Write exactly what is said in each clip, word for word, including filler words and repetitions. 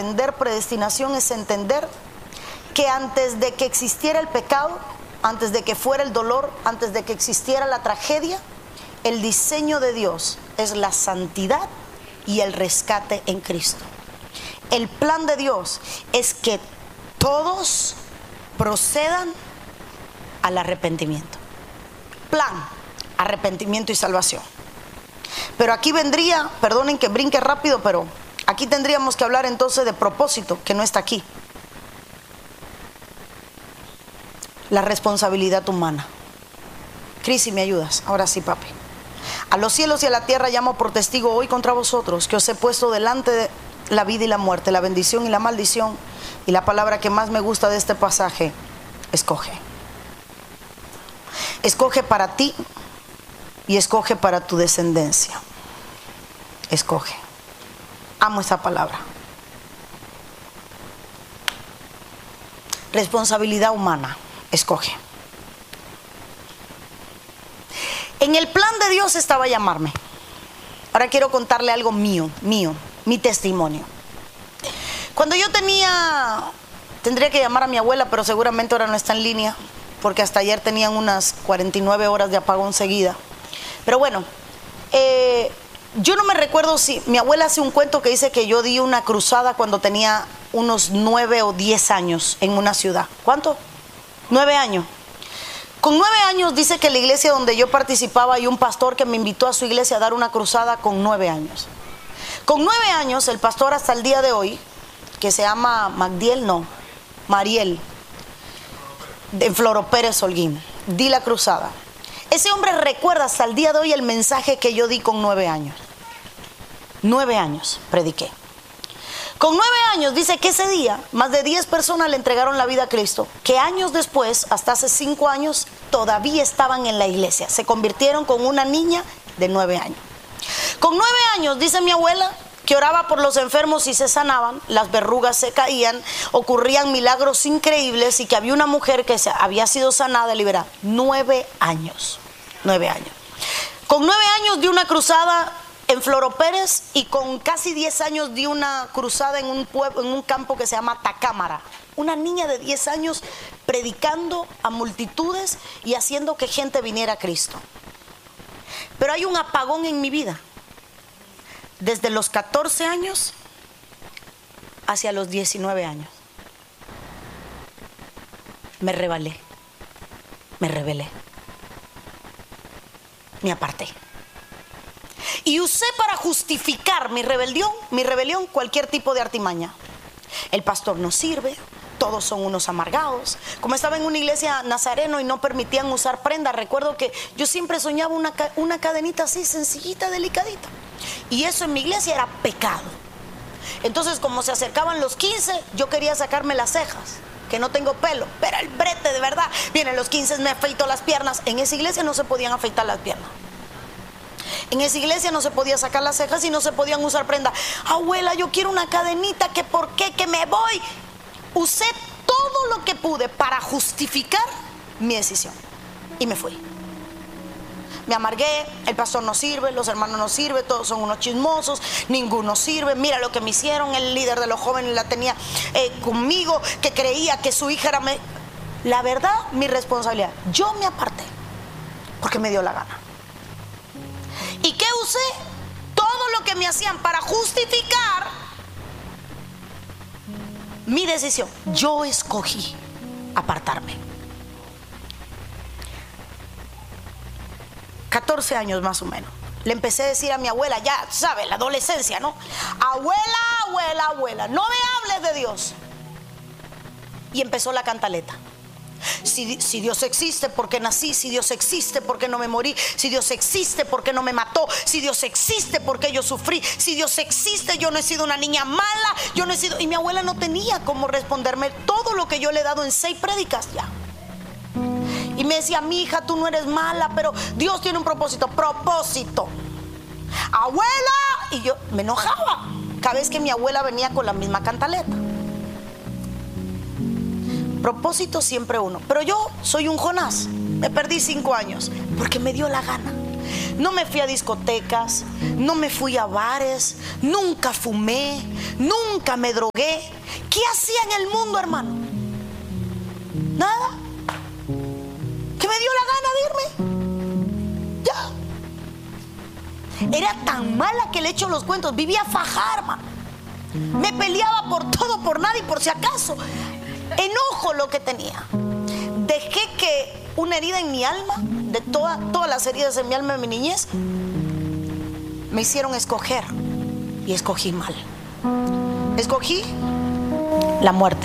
comprender predestinación es entender que antes de que existiera el pecado, antes de que fuera el dolor, antes de que existiera la tragedia, el diseño de Dios es la santidad y el rescate en Cristo. El plan de Dios es que todos procedan al arrepentimiento. Plan, arrepentimiento y salvación. Pero aquí vendría, perdonen que brinque rápido, pero aquí tendríamos que hablar entonces de propósito, que no está aquí. La responsabilidad humana. Cris, si me ayudas, ahora sí, papi. A los cielos y a la tierra llamo por testigo hoy contra vosotros, que os he puesto delante de la vida y la muerte, la bendición y la maldición. Y la palabra que más me gusta de este pasaje, escoge. Escoge para ti y escoge para tu descendencia. Escoge. Amo esa palabra. Responsabilidad humana. Escoge. En el plan de Dios estaba llamarme. Ahora quiero contarle algo mío, mío, mi testimonio. Cuando yo tenía, tendría que llamar a mi abuela, pero seguramente ahora no está en línea, porque hasta ayer tenían unas cuarenta y nueve horas de apagón seguida. Pero bueno, eh, yo no me recuerdo si, mi abuela hace un cuento que dice que yo di una cruzada cuando tenía unos nueve o diez años en una ciudad. ¿Cuánto? Nueve años. Con nueve años dice que la iglesia donde yo participaba hay un pastor que me invitó a su iglesia a dar una cruzada con nueve años. Con nueve años el pastor hasta el día de hoy, que se llama Magdiel, no, Mariel, de Floro Pérez Holguín, di la cruzada. Ese hombre recuerda hasta el día de hoy el mensaje que yo di con nueve años. Nueve años prediqué. Con nueve años dice que ese día más de diez personas le entregaron la vida a Cristo, que años después, hasta hace cinco años, todavía estaban en la iglesia. Se convirtieron con una niña de nueve años. Con nueve años dice mi abuela que oraba por los enfermos y se sanaban, las verrugas se caían, ocurrían milagros increíbles y que había una mujer que había sido sanada y liberada. Nueve años. Nueve años. Con nueve años di una cruzada en Floro Pérez y con casi diez años di una cruzada en un pueblo, en un campo que se llama Tacámara. Una niña de diez años predicando a multitudes y haciendo que gente viniera a Cristo. Pero hay un apagón en mi vida. Desde los catorce años hacia los diecinueve años. Me rebelé. Me rebelé. Me aparté. Y usé para justificar mi rebelión, mi rebelión cualquier tipo de artimaña. El pastor no sirve, todos son unos amargados. Como estaba en una iglesia nazareno y no permitían usar prenda, recuerdo que yo siempre soñaba una, una cadenita así, sencillita, delicadita. Y eso en mi iglesia era pecado. Entonces, como se acercaban los quince, yo quería sacarme las cejas, que no tengo pelo, pero el brete de verdad. Vienen los quince, me afeito las piernas. En esa iglesia no se podían afeitar las piernas. En esa iglesia no se podía sacar las cejas y no se podían usar prenda. Abuela, yo quiero una cadenita, que por qué, que me voy. Usé todo lo que pude para justificar mi decisión y me fui. Me amargué, el pastor no sirve, los hermanos no sirven, todos son unos chismosos, ninguno sirve. Mira lo que me hicieron, el líder de los jóvenes la tenía eh, conmigo, que creía que su hija era... Me... La verdad, mi responsabilidad, yo me aparté porque me dio la gana. ¿Y qué usé? Todo lo que me hacían para justificar mi decisión. Yo escogí apartarme. catorce años más o menos. Le empecé a decir a mi abuela, ya sabe, la adolescencia, ¿no? Abuela, abuela, abuela, no me hables de Dios. Y empezó la cantaleta. Si, si Dios existe, ¿por qué nací? Si Dios existe, ¿por qué no me morí? Si Dios existe, ¿por qué no me mató? Si Dios existe, ¿por qué yo sufrí? Si Dios existe, yo no he sido una niña mala, yo no he sido... Y mi abuela no tenía cómo responderme todo lo que yo le he dado en seis prédicas ya. Y me decía, mi hija, tú no eres mala, pero Dios tiene un propósito. Propósito. Abuela. Y yo me enojaba cada vez que mi abuela venía con la misma cantaleta. Propósito siempre uno. Pero yo soy un Jonás. Me perdí cinco años porque me dio la gana. No me fui a discotecas, no me fui a bares, nunca fumé, nunca me drogué. ¿Qué hacía en el mundo, hermano? Nada. Que me dio la gana de irme. Ya. Era tan mala que le echo los cuentos. Vivía fajada, hermano. Me peleaba por todo, por nada y por si acaso. Enojo lo que tenía. Dejé que una herida en mi alma, de toda, todas las heridas en mi alma, en mi niñez, me hicieron escoger. Y escogí mal. Escogí la muerte.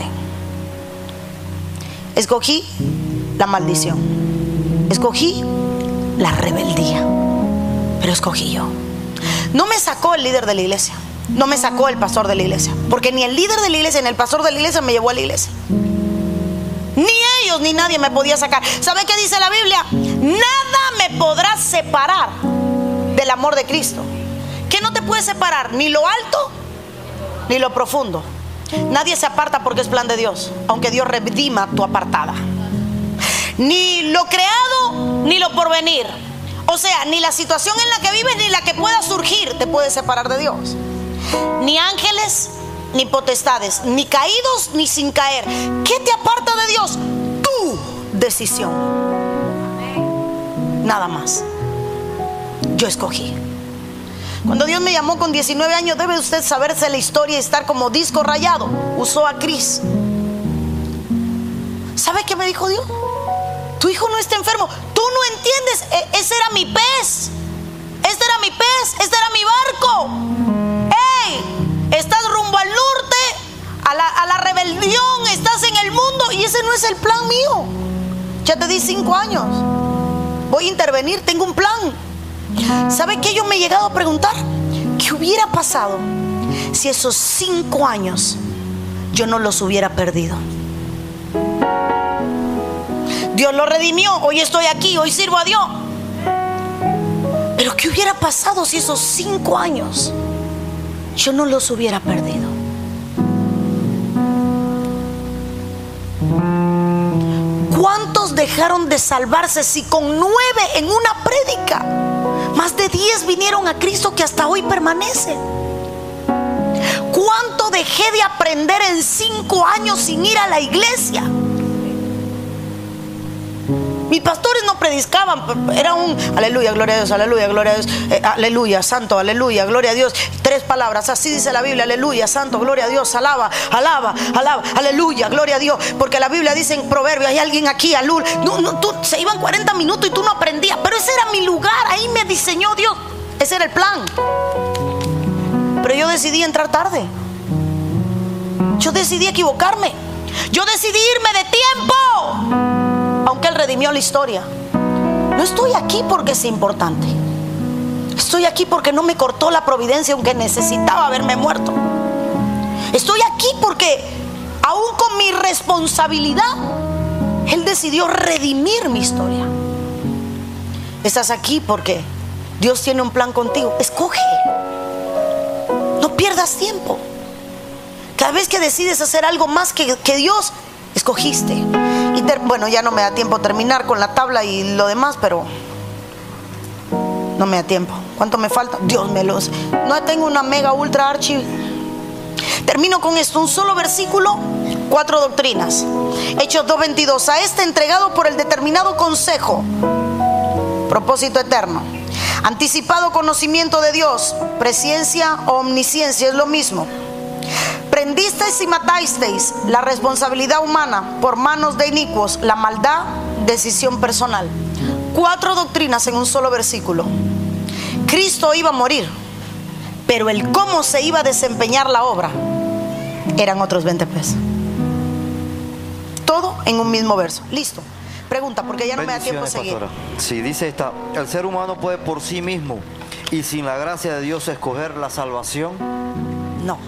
Escogí la maldición. Escogí la rebeldía. Pero escogí yo. No me sacó el líder de la iglesia. No me sacó el pastor de la iglesia. Porque ni el líder de la iglesia ni el pastor de la iglesia me llevó a la iglesia. Ni ellos ni nadie me podía sacar. ¿Sabe qué dice la Biblia? Nada me podrá separar del amor de Cristo. ¿Qué no te puede separar? Ni lo alto ni lo profundo. Nadie se aparta porque es plan de Dios, aunque Dios redima tu apartada. Ni lo creado ni lo porvenir. O sea, ni la situación en la que vives ni la que pueda surgir te puede separar de Dios. Ni ángeles ni potestades, ni caídos ni sin caer. ¿Qué te aparta de Dios? Tu decisión. Nada más. Yo escogí. Cuando Dios me llamó con diecinueve años, debe usted saberse la historia y estar como disco rayado. Usó a Cris. ¿Sabe qué me dijo Dios? Tu hijo no está enfermo. Tú no entiendes. E- ese era mi pez. Este era mi pez. Este era mi barco. ¡Ey! Estás rumbo al norte, a la, a la rebelión. Estás en el mundo y ese no es el plan mío. Ya te di cinco años. Voy a intervenir. Tengo un plan. ¿Sabe qué yo me he llegado a preguntar? ¿Qué hubiera pasado si esos cinco años yo no los hubiera perdido? Dios lo redimió, hoy estoy aquí, hoy sirvo a Dios. Pero ¿qué hubiera pasado si esos cinco años yo no los hubiera perdido? ¿Cuántos dejaron de salvarse si con nueve en una prédica más de diez vinieron a Cristo que hasta hoy permanecen? ¿Cuánto dejé de aprender en cinco años sin ir a la iglesia? Mis pastores no predicaban, era un aleluya, gloria a Dios, aleluya, gloria a Dios, eh, aleluya, santo, aleluya, gloria a Dios. Tres palabras, así dice la Biblia, aleluya, santo, gloria a Dios, alaba, alaba, alaba, aleluya, gloria a Dios. Porque la Biblia dice en Proverbios, hay alguien aquí, alul, no, no, tú, se iban cuarenta minutos y tú no aprendías, pero ese era mi lugar, ahí me diseñó Dios, ese era el plan. Pero yo decidí entrar tarde, yo decidí equivocarme, yo decidí irme de tiempo. Aunque Él redimió la historia. No estoy aquí porque es importante. Estoy aquí porque no me cortó la providencia aunque necesitaba haberme muerto. Estoy aquí porque aún con mi responsabilidad Él decidió redimir mi historia. Estás aquí porque Dios tiene un plan contigo. Escoge. No pierdas tiempo. Cada vez que decides hacer algo más que, que Dios, escogiste. Y ter, bueno, ya no me da tiempo terminar con la tabla y lo demás, pero no me da tiempo. ¿Cuánto me falta? Dios me lo... No tengo una mega ultra archi. Termino con esto, un solo versículo, cuatro doctrinas. Hechos dos veintidós. A este entregado por el determinado consejo, propósito eterno, anticipado conocimiento de Dios, presciencia o omnisciencia, es lo mismo. Prendisteis y matasteis la responsabilidad humana por manos de inicuos, la maldad, decisión personal. Cuatro doctrinas en un solo versículo. Cristo iba a morir, pero el cómo se iba a desempeñar la obra eran otros veinte pesos. Todo en un mismo verso. Listo. Pregunta, porque ya no me da tiempo de seguir. Pastora. Sí, dice esta: el ser humano puede por sí mismo y sin la gracia de Dios escoger la salvación. No.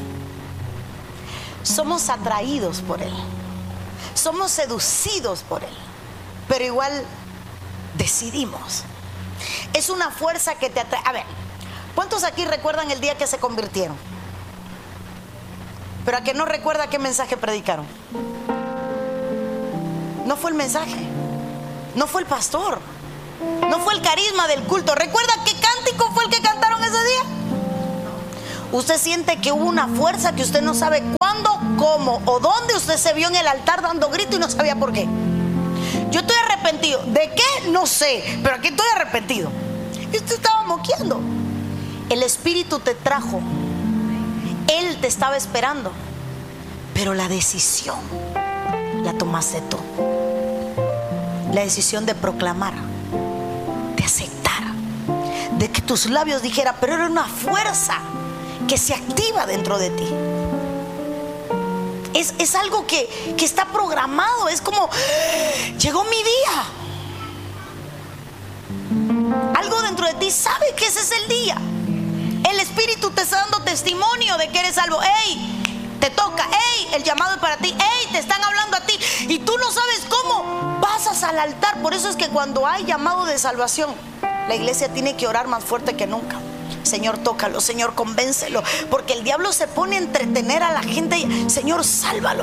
Somos atraídos por Él, somos seducidos por Él, pero igual decidimos. Es una fuerza que te atrae. A ver, ¿cuántos aquí recuerdan el día que se convirtieron? Pero a que no recuerda qué mensaje predicaron. No fue el mensaje, no fue el pastor, No fue el carisma del culto. ¿Recuerda qué cántico fue el que cantaron ese día? Usted siente que hubo una fuerza que usted no sabe cuándo, cómo o dónde. Usted se vio en el altar dando grito y no sabía por qué. Yo estoy arrepentido. ¿De qué? No sé, pero aquí estoy arrepentido. Y usted estaba moqueando. El Espíritu te trajo. Él te estaba esperando. Pero la decisión la tomaste tú. La decisión de proclamar, de aceptar, de que tus labios dijeran, pero era una fuerza que se activa dentro de ti. Es, es algo que, que está programado. Es como, llegó mi día. Algo dentro de ti sabe que ese es el día. El Espíritu te está dando testimonio de que eres salvo. ¡Ey! Te toca. ¡Ey! El llamado es para ti. ¡Ey! Te están hablando a ti. Y tú no sabes cómo. Pasas al altar. Por eso es que cuando hay llamado de salvación, la iglesia tiene que orar más fuerte que nunca. Señor, tócalo, Señor, convéncelo, porque el diablo se pone a entretener a la gente. Señor, sálvalo.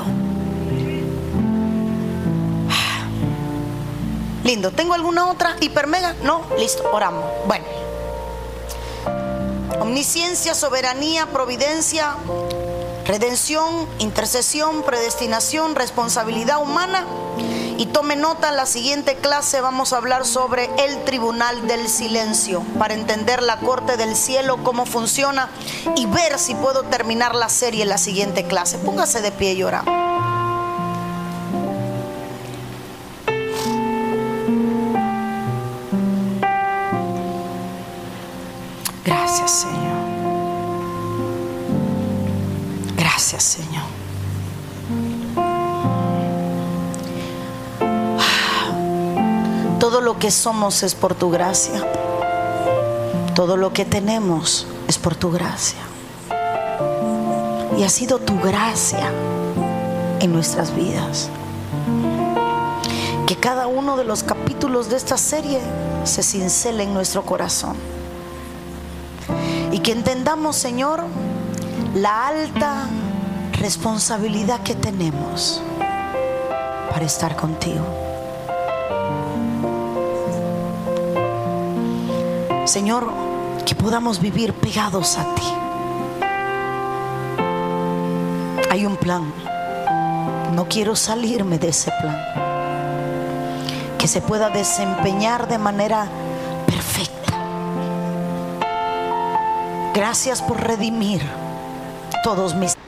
Lindo. ¿Tengo alguna otra hipermega? No, listo, oramos. Bueno, omnisciencia, soberanía, providencia, redención, intercesión, predestinación, responsabilidad humana. Y tome nota, en la siguiente clase vamos a hablar sobre el tribunal del silencio, para entender la corte del cielo, cómo funciona, y ver si puedo terminar la serie en la siguiente clase. Póngase de pie y oramos. Gracias, Señor. Gracias, Señor. Todo lo que somos es por tu gracia. Todo lo que tenemos es por tu gracia. Y ha sido tu gracia en nuestras vidas. Que cada uno de los capítulos de esta serie se cincele en nuestro corazón. Y que entendamos, Señor, la alta responsabilidad que tenemos para estar contigo. Señor, que podamos vivir pegados a ti. Hay un plan. No quiero salirme de ese plan. Que se pueda desempeñar de manera perfecta. Gracias por redimir todos mis